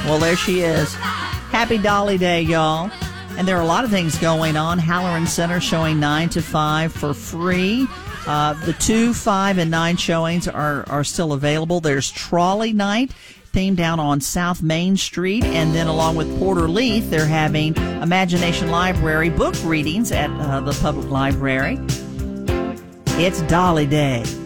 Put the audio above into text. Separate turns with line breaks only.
Well, there she is. Happy Dolly Day, y'all. And there are a lot of things going on. Halloran Center showing 9 to 5 for free. The 2, 5, and 9 showings are still available. There's Trolley Night, themed down on South Main Street. And then along with Porter Leith, they're having Imagination Library book readings at the public library. It's Dolly Day.